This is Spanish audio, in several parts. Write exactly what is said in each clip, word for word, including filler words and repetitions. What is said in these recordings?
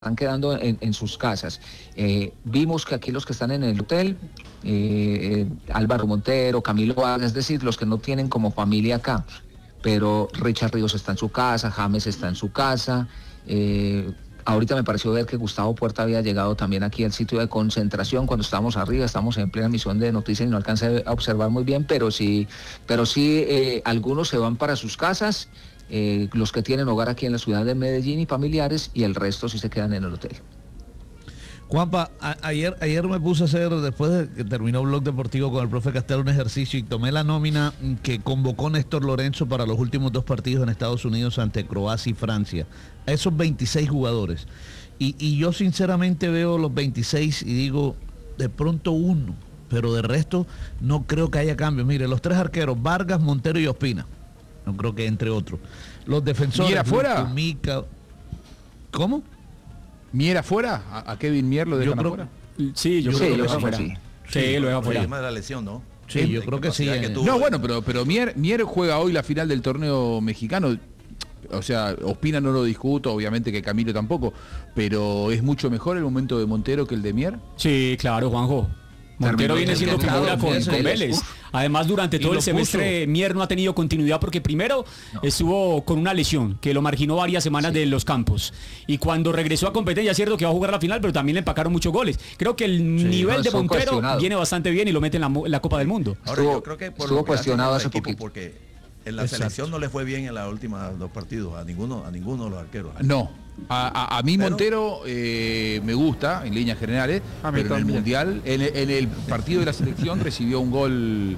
están quedando en, en sus casas. Eh, vimos que aquí los que están en el hotel, eh, Álvaro Montero, Camilo Vargas, es decir, los que no tienen como familia acá, pero Richard Ríos está en su casa, James está en su casa. Eh, ahorita me pareció ver que Gustavo Puerta había llegado también aquí al sitio de concentración cuando estábamos arriba, estamos en plena emisión de noticias y no alcancé a observar muy bien, pero sí, pero sí eh, algunos se van para sus casas. Eh, los que tienen hogar aquí en la ciudad de Medellín y familiares, y el resto sí se quedan en el hotel. Juanpa, a, ayer, ayer me puse a hacer, después de que terminó Blog Deportivo con el profe Castel, un ejercicio y tomé la nómina que convocó Néstor Lorenzo para los últimos dos partidos en Estados Unidos ante Croacia y Francia. A esos veintiséis jugadores. Y, y yo sinceramente veo los veintiséis y digo, de pronto uno, pero de resto no creo que haya cambios. Mire, los tres arqueros, Vargas, Montero y Ospina. No creo que entre otros. Los defensores. ¿Mier afuera? Mica... ¿Cómo? ¿Mier afuera? ¿A, a Kevin Mier lo dejan yo creo... afuera? Sí, yo sí, creo lo que sí. afuera. Sí, sí, lo deja afuera. El tema de la lesión, ¿no? Sí, yo creo que sí. Que tuvo, no, bueno, pero, pero Mier, Mier juega hoy la final del torneo mexicano. O sea, Ospina no lo discuto, obviamente que Camilo tampoco, pero ¿es mucho mejor el momento de Montero que el de Mier? Sí, claro, Juanjo. Montero viene siendo figura con, con Vélez. Uf. Además, durante todo el semestre, puso. Mier no ha tenido continuidad porque primero no. estuvo con una lesión que lo marginó varias semanas sí. de los campos. Y cuando regresó a competencia, es cierto que va a jugar la final, pero también le empacaron muchos goles. Creo que el sí, nivel no, de Montero viene bastante bien y lo mete en la, en la Copa del Mundo. Ahora, estuvo, yo creo que por estuvo lo que cuestionado hace equipo, poquito. Porque en la Exacto. selección no le fue bien en los últimos dos partidos, a ninguno, a ninguno de los arqueros. No. A, a, a mí pero, Montero eh, me gusta en líneas generales, pero en el Mundial, en, en el partido de la selección recibió un gol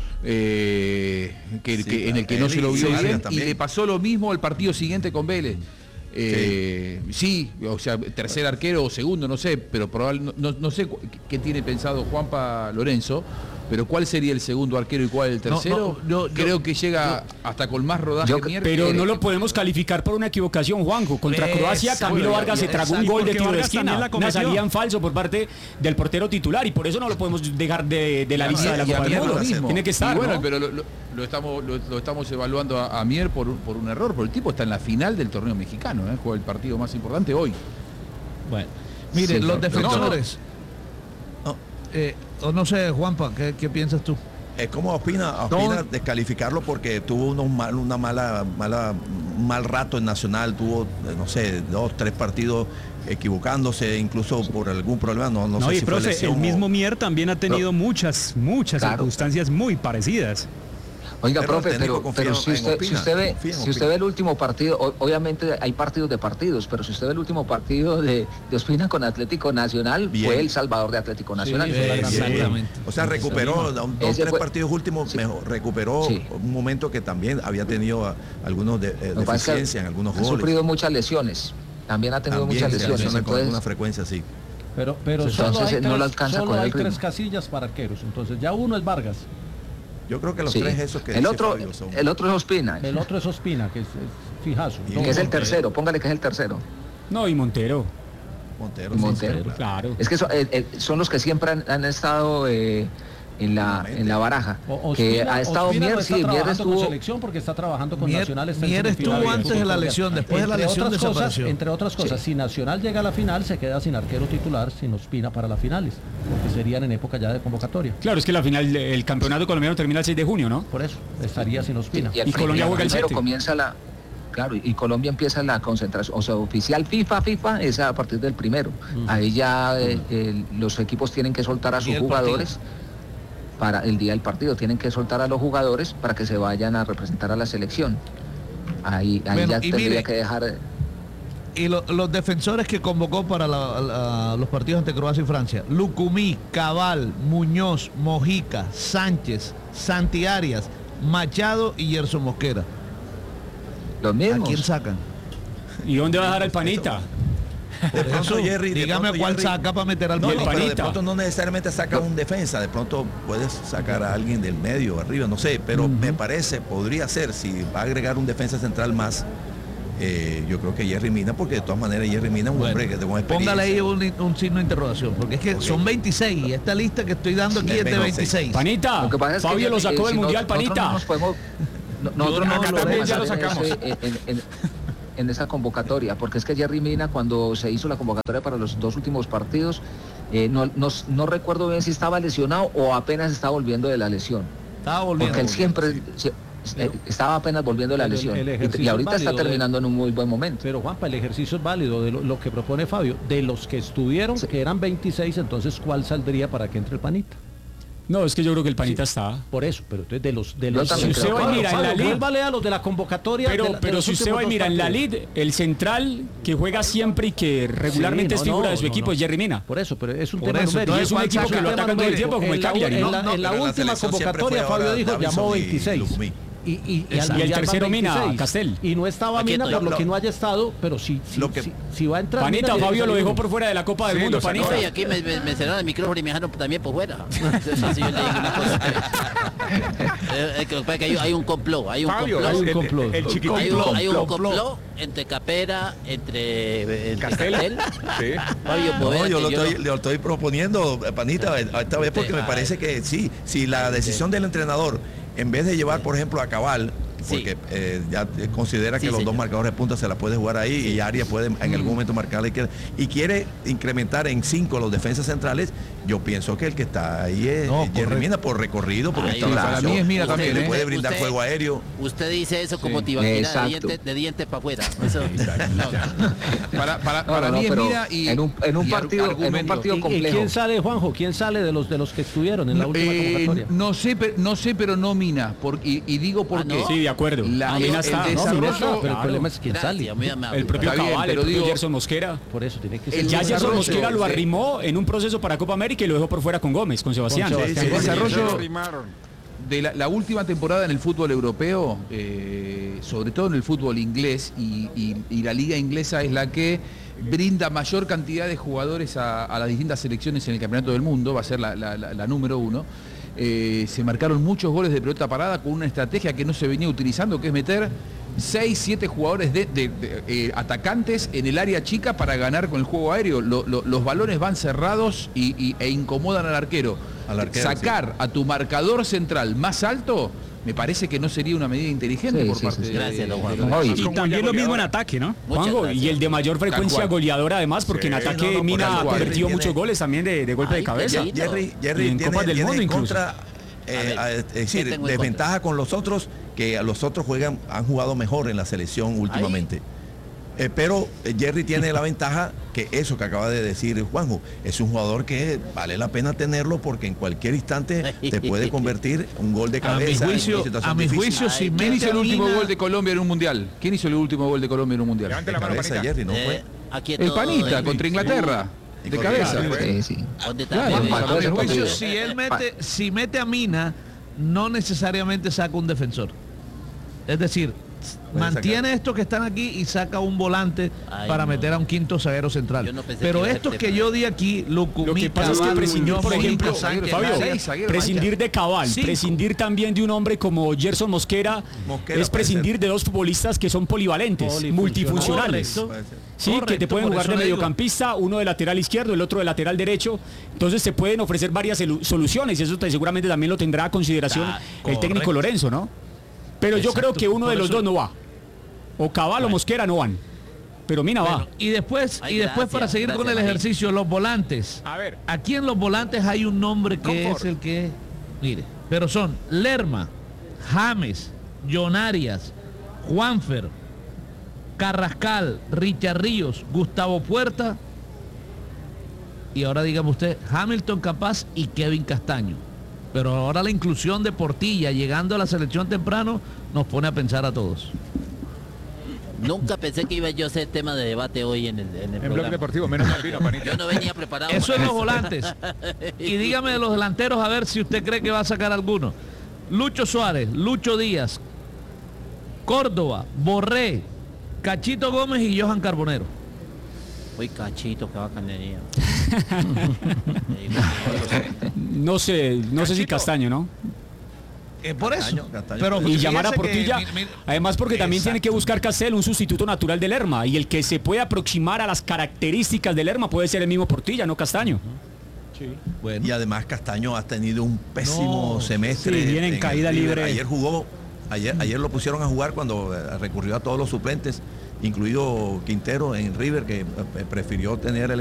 eh, que, sí, que, en el que no se lo vio bien y le pasó lo mismo al partido siguiente con Vélez. Eh, sí. sí, o sea, tercer arquero o segundo, no sé, pero probablemente no, no sé qué tiene pensado Juanpa Lorenzo, pero ¿cuál sería el segundo arquero y cuál el tercero? No, no, yo, Creo yo, que llega yo, hasta con más rodaje. Yo, que pero que, no lo podemos calificar por una equivocación, Juanjo. Contra es, Croacia, Camilo bueno, Vargas se tragó un gol de tiro de esquina, una salida en falso por parte del portero titular y por eso no lo podemos dejar de, de la lista no, de la Copa del Mundo. Tiene que estar, bueno, ¿no? pero lo, lo, lo, estamos, lo, lo estamos evaluando a, a Mier por, por un error, porque el tipo está en la final del torneo mexicano, ¿eh? Juega el partido más importante hoy. Bueno, mire, sí, los defensores. No, no. Eh, o no sé, Juanpa, ¿qué, qué piensas tú? Es como Ospina, Ospina no. descalificarlo porque tuvo unos mal, una mala, mala, mal rato en Nacional, tuvo, no sé, dos, tres partidos equivocándose, incluso por algún problema, no, no, no sé y si profe, fue lesión el mismo o... Mier también ha tenido no. muchas, muchas claro. circunstancias muy parecidas. Oiga, pero profe, pero, pero si, usted, si, usted ve, si usted ve el último partido, obviamente hay partidos de partidos, pero si usted ve el último partido de, de Ospina con Atlético Nacional, bien. Fue el salvador de Atlético Nacional. Sí, bien, exactamente. O sea, recuperó un, dos, tres fue, partidos últimos, sí. mejor, recuperó sí. un momento que también había tenido a, algunos de, eh, deficiencias en algunos goles. Ha sufrido muchas lesiones, también ha tenido también muchas lesiones. Entonces, con alguna entonces, frecuencia, sí. Pero, pero entonces, solo hay, no tres, lo alcanza solo con hay el tres casillas para arqueros, entonces ya uno es Vargas. Yo creo que los sí. tres esos que el otro, Fabio son... el otro es Ospina. El otro es Ospina, que es, es fijazo. Y que es el tercero, póngale que es el tercero. No, y Montero. Montero, y Montero. Sí, claro. Es que son, eh, son los que siempre han, han estado eh, en la en la baraja. O, que Ospina, ha estado Ospina Mier, no está sí, trabajando Mier estuvo... con selección porque está trabajando con Mier, Nacional. Está Mier estuvo antes de la lesión, después entre de la lesión otras desapareció. Cosas, entre otras cosas, sí. si Nacional llega a la final, se queda sin arquero titular, sin Ospina para las finales, porque serían en época ya de convocatoria. Claro, es que la final, el campeonato colombiano termina el seis de junio, ¿no? Por eso, estaría sin Ospina. Y, y, y Colombia juega el siete. Comienza la... Claro, y Colombia empieza la concentración, o sea, oficial FIFA, FIFA es a partir del primero. Uh-huh. Ahí ya uh-huh. eh, los equipos tienen que soltar a sus jugadores para el día del partido, tienen que soltar a los jugadores para que se vayan a representar a la selección. Ahí, ahí bueno, ya tendría mire, que dejar... Y lo, los defensores que convocó para la, la, los partidos ante Croacia y Francia: Lucumí, Cabal, Muñoz, Mojica, Sánchez, Santi Arias, Machado y Gerson Mosquera. Los mismos. ¿A quién sacan? ¿Y dónde va a dejar el Panita? De pronto, Jerry, dígame pronto, cuál Jerry, saca para meter al no, Panita. no, pero de pronto no necesariamente saca un defensa, de pronto puedes sacar a alguien del medio, arriba, no sé, pero uh-huh. me parece, podría ser, si va a agregar un defensa central más, eh, yo creo que Jerry Mina, porque de todas maneras Jerry Mina es un bueno, hombre que tengo experiencia. Póngale ahí un, un signo de interrogación, porque es que okay. son veintiséis y esta lista que estoy dando aquí es, es de veintiséis. Panita, lo es Fabio que, lo sacó eh, del si Mundial, no, Panita. Nosotros no, no, nosotros no acá lo también ya lo sacamos. En, en, en, en esa convocatoria, porque es que Jerry Mina, cuando se hizo la convocatoria para los dos últimos partidos, eh, no, no, no recuerdo bien si estaba lesionado o apenas estaba volviendo de la lesión. Estaba volviendo. Porque él siempre sí. Pero, estaba apenas volviendo de la lesión el, el y, y ahorita está terminando de, en un muy buen momento. Pero Juanpa, el ejercicio es válido de lo, lo que propone Fabio. De los que estuvieron, sí. que eran veintiséis, entonces ¿cuál saldría para que entre el Panita? No, es que yo creo que el Panita sí. está. Por eso, pero entonces de los de los si usted va y mira en la Lid, vale a los de la convocatoria. Pero, de la, pero de si usted va y mira en la Lid, el central que juega siempre y que regularmente sí, no, es figura no, de su no, equipo no. es Jerry Mina. Por eso, pero es un Por tema eso, numérico. Es un equipo que lo atacan todo el tiempo como el Cagliari. En la, en la última convocatoria Fabio dijo llamó veintiséis. Y, y, y, y, al, y el tercero Mina, Castel. Y no estaba Aquí Mina por lo, lo que no haya estado, pero sí, sí, lo que, sí, sí va a entrar. Panita, Mina, Fabio lo dejó por fuera de la Copa del sí, Mundo, Panita. No, y aquí me, me, me cerraron el micrófono y me dejaron también por fuera. Entonces, así yo le digo una cosa. eh, eh, que hay, hay un complot, hay un Fabio, complot. El, el, el, el chiquitito. Hay un, hay un complot entre Capera, entre, entre Castel. Castel. Sí. Fabio, no, yo, lo yo estoy, lo estoy proponiendo, Panita, esta vez porque me parece que sí, si la decisión del entrenador, en vez de llevar, por ejemplo, a Cabal, porque sí. eh, ya considera que sí, los señor. dos marcadores de punta se la puede jugar ahí sí. y Arias puede en mm. algún momento marcar y quiere incrementar en cinco los defensas centrales, yo pienso que el que está ahí es no, Jerry Mina por recorrido, porque está para mí es Mina también, le ¿eh? puede brindar usted, fuego aéreo. Usted dice eso como sí. tibaquira de diente, de diente para afuera. Eso, no. Para, para, para no, no, mí es Mina y en un, en un partido, en un partido complejo. ¿Y quién sale, Juanjo? ¿Quién sale de los de los que estuvieron en la última eh, convocatoria? No sé, pero, no sé, pero no Mina, porque, y, y digo por qué. Ah, no. Sí, de acuerdo. La, Mina está, el desarrollo, no, está, pero el problema es quién sale. El propio Cabal, el propio Gerson Mosquera. Por eso tiene que ser. Ya Gerson Mosquera lo arrimó en un proceso para Copa América y lo dejó por fuera con Gómez, con Sebastián. Con Sebastián. El desarrollo de la, la última temporada en el fútbol europeo, eh, sobre todo en el fútbol inglés, y, y, y la liga inglesa es la que brinda mayor cantidad de jugadores a, a las distintas selecciones en el campeonato del mundo, va a ser la, la, la, la número uno. Eh, se marcaron muchos goles de pelota parada con una estrategia que no se venía utilizando, que es meter seis, siete jugadores de, de, de eh, atacantes en el área chica para ganar con el juego aéreo. Lo, lo, los balones van cerrados y, y, e incomodan al arquero. Al arquero Sacar sí. a tu marcador central más alto, me parece que no sería una medida inteligente sí, por sí, parte sí, sí. de, gracias, de, de, de no, y, y también lo mismo en ataque, ¿no? Juanjo, y el de mayor frecuencia goleadora además, porque sí, en ataque no, no, Mina ha convertido muchos tiene... goles también de, de golpe Ay, de cabeza. Jerry, Jerry en tiene, Copas del Mundo incluso. Contra, eh, ver, es decir, desventaja con los otros, que los otros juegan, han jugado mejor en la selección últimamente. Ay. Eh, pero eh, Jerry tiene la ventaja que eso que acaba de decir Juanjo, es un jugador que vale la pena tenerlo porque en cualquier instante te puede convertir un gol de cabeza. A mi juicio, a mi juicio si ¿quién hizo el último gol de Colombia en un mundial? ¿Quién hizo el último gol de Colombia en un mundial? Levante la mano, cabeza, Jerry, ¿no fue? Eh, el Panita contra Inglaterra. Uh, de cabeza. Sí, sí. Claro, a mi juicio, si él mete, si mete a Mina, no necesariamente saca un defensor. Es decir, mantiene sacar. estos que están aquí y saca un volante Ay, para no. meter a un quinto zaguero central. No pero que estos que yo di aquí, Lucumí, lo que pasa Cabal, es que prescindir, por ejemplo, Sánchez, Fabio, seis, prescindir de Cabal, Cinco. prescindir también de un hombre como Gerson Mosquera, Mosquera es prescindir de dos futbolistas que son polivalentes, multifuncionales. Correcto. Sí, Correcto, que te pueden jugar de mediocampista, uno de lateral izquierdo, el otro de lateral derecho. Entonces se pueden ofrecer varias soluciones y eso te, seguramente también lo tendrá a consideración ah, el técnico Lorenzo, ¿no? Pero Exacto, yo creo que uno de los dos no va. O Cabal bueno. o Mosquera no van. Pero Mina bueno, va. Y después, Ay, y después gracias, para seguir gracias, con el ejercicio, los volantes. A ver. Aquí en los volantes hay un nombre que Confort. es el que... Mire, pero son Lerma, James, John Arias, Juanfer, Carrascal, Richard Ríos, Gustavo Puerta. Y ahora dígame usted, Hamilton Capaz y Kevin Castaño. Pero ahora la inclusión de Portilla llegando a la selección temprano nos pone a pensar a todos. Nunca pensé que iba yo a ser tema de debate hoy en el, en el en Blog Deportivo, menos mal vino, Panita. Yo no venía preparado. Eso es los volantes. Y dígame de los delanteros a ver si usted cree que va a sacar alguno. Lucho Suárez, Lucho Díaz, Córdoba, Borré, Cachito Gómez y Johan Carbonero. Uy, Cachito, qué bacanería. no sé, no Cachito. sé si Castaño, ¿no? Eh, por Castaño, eso. Castaño. Pero y llamar a Portilla, que, mi, mi, además porque también exacto. tiene que buscar Castel un sustituto natural de Lerma y el que se puede aproximar a las características de Lerma puede ser el mismo Portilla, no Castaño. Uh-huh. Sí. Bueno. Y además Castaño ha tenido un pésimo no, Sí, semestre. viene en, en caída libre. Ayer jugó, ayer, ayer lo pusieron a jugar cuando recurrió a todos los suplentes. incluido Quintero en River, que prefirió tener el